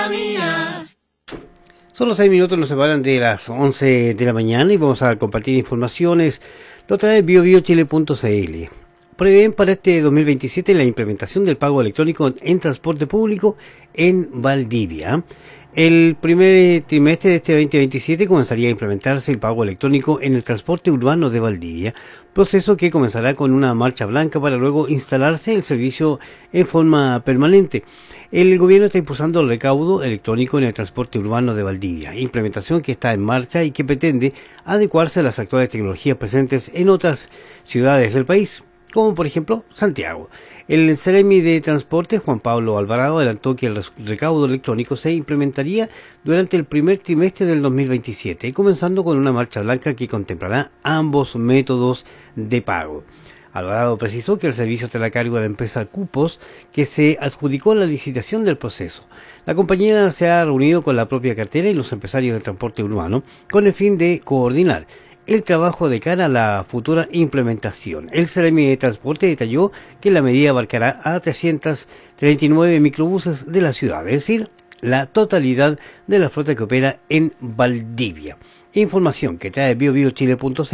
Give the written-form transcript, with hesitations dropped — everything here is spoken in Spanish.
Son los 6 minutos, nos separan de las 11 de la mañana y vamos a compartir informaciones. Lo trae biobiochile.cl. Prevén para este 2027 la implementación del pago electrónico en transporte público en Valdivia. El primer trimestre de este 2027 comenzaría a implementarse el pago electrónico en el transporte urbano de Valdivia, proceso que comenzará con una marcha blanca para luego instalarse el servicio en forma permanente. El gobierno está impulsando el recaudo electrónico en el transporte urbano de Valdivia, implementación que está en marcha y que pretende adecuarse a las actuales tecnologías presentes en otras ciudades del país, como por ejemplo Santiago. El Ceremi de Transporte, Juan Pablo Alvarado, adelantó que el recaudo electrónico se implementaría durante el primer trimestre del 2027, comenzando con una marcha blanca que contemplará ambos métodos de pago. Alvarado precisó que el servicio estará a cargo de la empresa Cupos, que se adjudicó la licitación del proceso. La compañía se ha reunido con la propia cartera y los empresarios del transporte urbano con el fin de coordinar el trabajo de cara a la futura implementación. El Ceremi de Transporte detalló que la medida abarcará a 339 microbuses de la ciudad, es decir, la totalidad de la flota que opera en Valdivia. Información que trae biobiochile.cl.